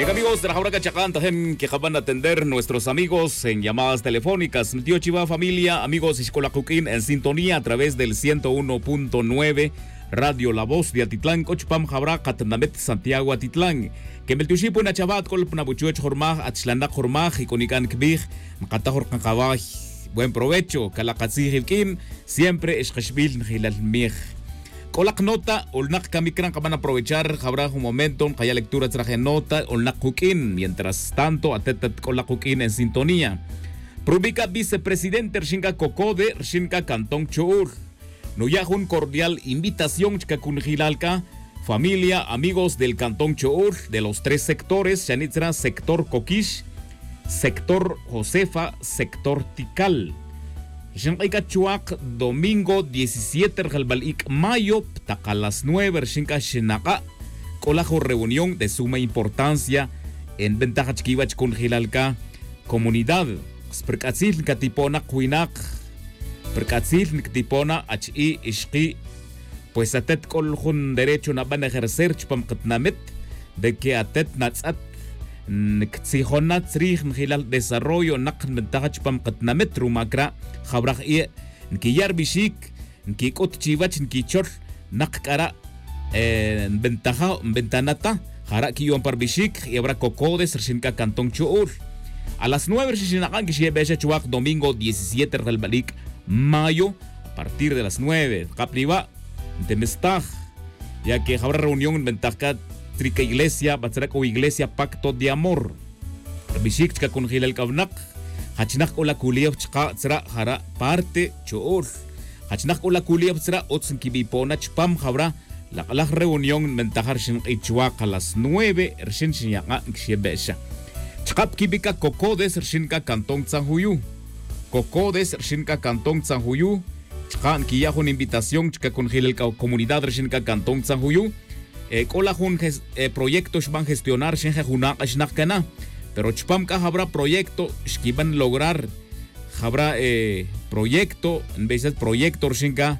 Bien, amigos de la Jaura Cachacán, también que van a atender nuestros amigos en llamadas telefónicas. Tío Chiva, familia, amigos Ixcolacuquín en sintonía a través del 101.9 Radio La Voz de Atitlán, Cochpam, Jabra, Caternamet, Santiago, Atitlán. Que me tuchipo na chavat col pnabuchuech jormaj, achlanak jormaj y conican kbij, macatahor cancabaj. Buen provecho, calacatzi hilkin, siempre es kashbil hilalmij. Colak nota, olnak kamikran van a aprovechar, habrá un momento, kaya lectura traje nota, olnak kukin, mientras tanto, atetat colak kukin en sintonía. Prubica vicepresidente Rshinka Cocode, Rshinka Cantón Chour. Nuyaj un cordial invitación chkakunjilalka, familia, amigos del Cantón Chour, de los tres sectores, Chanitra, sector Coquish, sector Josefa, sector Tikal. Shinka Chuak, domingo 17 de mayo, a las 9, Shinka Shinaka, colajo reunión de suma importancia en Ventaja Chkivach con Gilalka, comunidad, Sperkatzil Katipona Kuinak, Perkatzil Katipona H.I. Ishki, pues atet coljon derecho na van a ejercer chpam katnamet, de que atet natsat Ktihonat Srih Ngilal desarrollo nak Ventaja chpam katnamet rumakra, Jabraj y Nkiyar Bishik, Nkikot Chivach, Nkichor, Nakkara, Ventaja, Ventanata, Jara Kiyon par Bishik, y habrá Cocodes, Rshinka Cantón Chour. A las 9 Shishinakan, Kishiebesha Chuak, domingo 17 de mayo, a partir de las 9, Capriva, de Mestaj, ya que habrá reunión en Ventaja Trica Iglesia, Batzaraco Iglesia Pacto de Amor. Bishik, Chakun Hilal Kavnak. Hachnak ola kuliev chka tsra hara parte choor. Hachnak ola kuliev tsra otsin kibipona chpam habra la reunión mentajar shin ichwa a las 9 ershin shinyaka xiebesha. Chkap kibika Cocodes ershinka Cantón Tsanjuyu. Cocodes ershinka Cantón Tsanjuyu. Chkan kiya una invitación chka con la comunidad ershinka Cantón Tsanjuyu. Kola hun proyectos van gestionar shinja juna ashnakana. Pero chpamka habrá proyecto que van a lograr habrá proyecto en vez de proyecto rshinka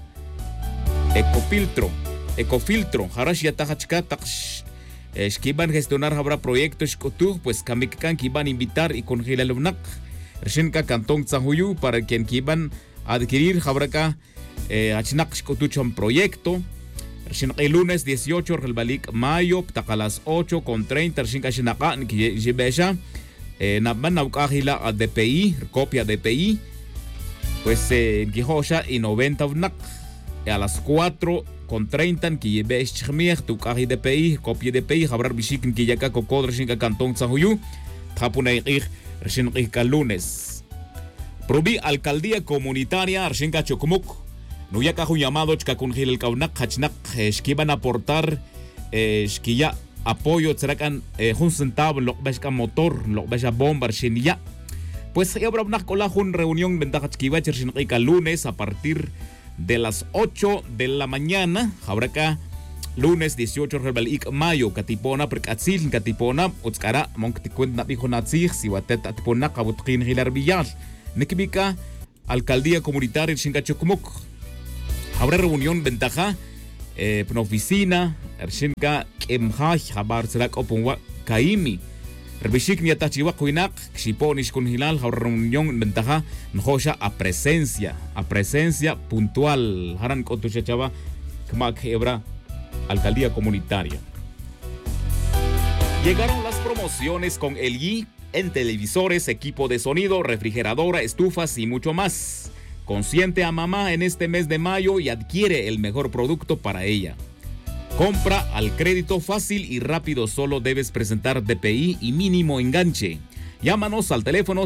ecofiltro harash yatachka tax que van a gestionar habrá proyectos pues kamikan que van a invitar y congelarnak rshinka Cantón Tsanjuyu para quien que van a adquirir habrá ka achnak shkotuchon proyecto. El lunes 18 de mayo, a las 8:30, Rshinka Shinaka, Jibesha, Naban Naukahila a DPI, copia DPI, pues Gijosha y 90 Vnak, a las 4:30, Kiyebesh Chmier, Tukahi DPI, copia DPI, Habrar Bishik, Kiyaka Cocod, Rshinka Cantón Tsanjuyu, Tapunay Rshinka lunes. Probi Alcaldía Comunitaria, Rshinka Chokumuk. No ya cajo llamado chkakungil el kaunak hachnak que van a aportar que ya apoyo tracan un centavo lo que motor lo que bomba ya pues ya habrá una reunión ventaja chkiva lunes a partir de las 8 de la mañana habrá acá lunes 18 de mayo katipona perkatzil katipona otskara monktikuen nabijo natzig si watet atipona kabutkin hilar billar nikbika alcaldía comunitaria Chingachokumuk. Habrá reunión ventaja en oficina, Ershinka Kemhaj, Habar Serak Opunwa Kaimi. Rbishik Niatachiwa Kuinak, Xiponish Kunhilal, habrá reunión ventaja, Njosa a presencia puntual. Haran Kotuchachava, Kmak Hebra, alcaldía comunitaria. Llegaron las promociones con LG en televisores, equipo de sonido, refrigeradora, estufas y mucho más. Consiente a mamá en este mes de mayo y adquiere el mejor producto para ella. Compra al crédito fácil y rápido, solo debes presentar DPI y mínimo enganche. Llámanos al teléfono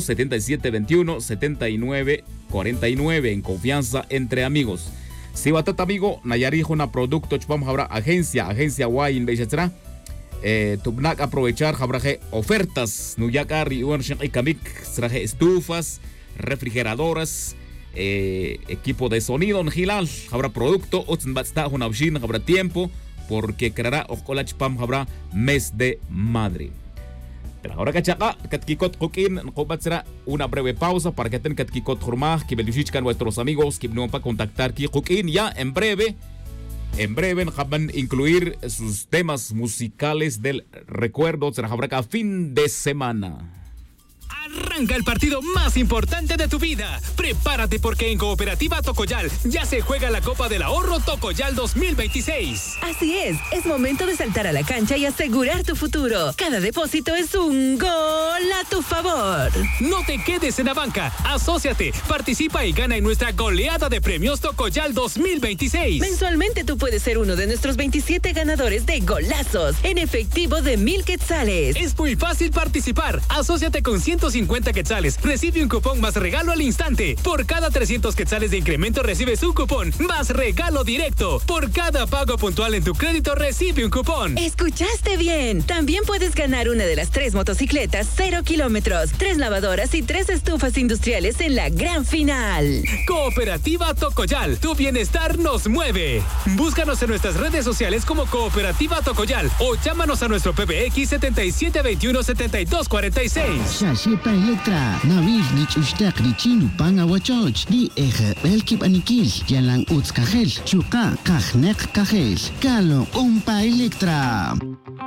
7721-7949 en confianza entre amigos. Si batata amigo, Nayarijo una producto chpam habrá agencia Y en Bechetra. Tubnak aprovechar habrá ofertas. Nuyaka riuan kamik traje estufas, refrigeradoras. Equipo de sonido en Gilal, habrá producto, habrá tiempo, porque creará Okolachpam habrá mes de madre. Pero ahora cachaca, Katkikot Kokin, será una breve pausa para que tengan Katkikot Jormaj, que beluchichkan nuestros amigos, que no para contactar Kokin ya en breve. En breve van a incluir sus temas musicales del recuerdo. Será fin de semana. Arranca el partido más importante de tu vida. Prepárate porque en Cooperativa Tocoyal ya se juega la Copa del Ahorro Tocoyal 2026. Así es momento de saltar a la cancha y asegurar tu futuro. Cada depósito es un gol a tu favor. No te quedes en la banca. Asóciate, participa y gana en nuestra goleada de premios Tocoyal 2026. Mensualmente tú puedes ser uno de nuestros 27 ganadores de golazos en efectivo de 1,000 quetzales. Es muy fácil participar. Asóciate con 150 quetzales. Recibe un cupón más regalo al instante. Por cada 300 quetzales de incremento recibes un cupón más regalo directo. Por cada pago puntual en tu crédito recibe un cupón. ¿Escuchaste bien? También puedes ganar una de las 3 motocicletas 0 kilómetros, 3 lavadoras y 3 estufas industriales en la gran final. Cooperativa Tocoyal. Tu bienestar nos mueve. Búscanos en nuestras redes sociales como Cooperativa Tocoyal o llámanos a nuestro PBX 7721-7246. Shashipa Electra, Nabil Nich Ustak Richinu Panga Wachoch, Di Eje Belkip Anikil, Yalang Uts Kajel, Chuka Kajnek Kajel, Kalo Umpa Electra.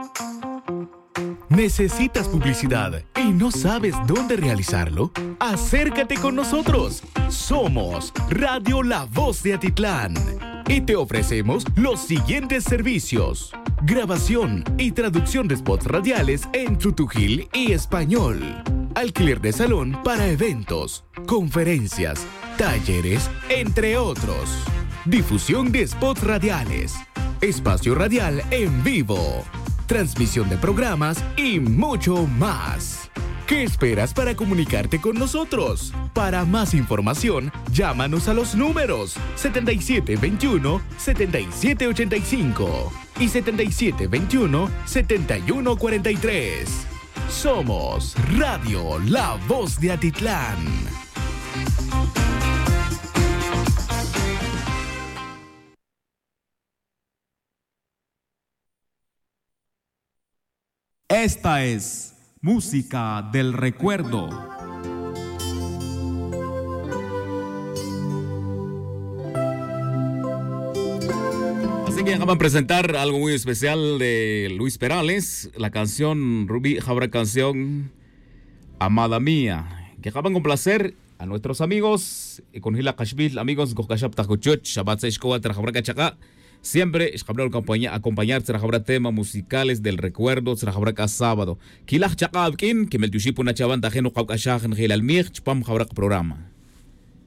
¿Necesitas publicidad y no sabes dónde realizarlo? Acércate con nosotros. Somos Radio La Voz de Atitlán y te ofrecemos los siguientes servicios: grabación y traducción de spots radiales en tutujil y español, alquiler de salón para eventos, conferencias, talleres, entre otros, difusión de spots radiales, espacio radial en vivo, transmisión de programas y mucho más. ¿Qué esperas para comunicarte con nosotros? Para más información, llámanos a los números 7721-7785 y 7721-7143. Somos Radio La Voz de Atitlán. Esta es música del recuerdo. Así que acaban de presentar algo muy especial de Luis Perales, la canción Rubí Jabra, canción Amada Mía, que acaban con placer a nuestros amigos con Hila Kashbil, amigos Gokashap Takuchuch, Shabbat Seishkoa, Trajabra Kachaka. Siempre es acompañar temas musicales del recuerdo, sábado. Kilach Chakabkin, que me tushipuna chavan tajeno Kaukashach en Hilalmich, Pam Jabrak programa.